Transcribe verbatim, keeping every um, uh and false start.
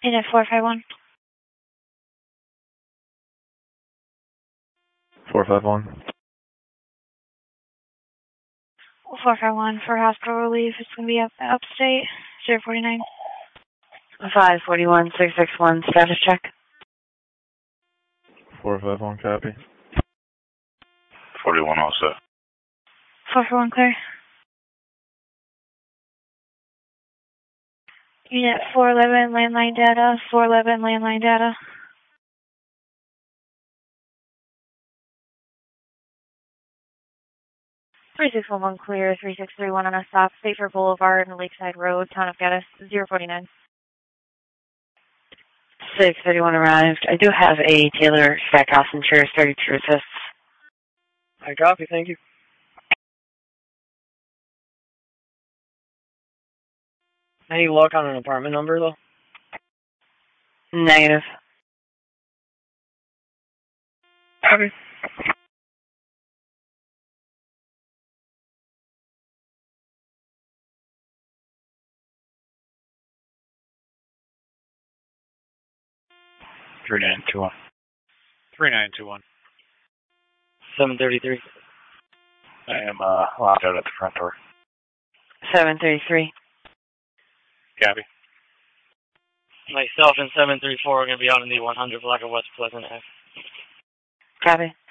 Unit four five one. four five one. four five one for hospital relief. It's going to be up upstate. zero four nine. five four one six six one, status check. four five one, copy. forty-one also. four four one clear. Unit four eleven, landline data. four eleven, landline data. three six one one clear, three six three one on a stop, Safer Boulevard and Lakeside Road, Town of Geddes, zero four nine. six thirty-one arrived. I do have a Taylor Stackhouse insurance thirty-two assists. I copy, thank you. Any luck on an apartment number, though? Negative. Copy. three nine two one. three nine two one. seven thirty-three. I am uh, locked out at the front door. seven thirty-three. Copy. Myself and seven three four are going to be out in the one hundred block of West Pleasant Ave. Copy.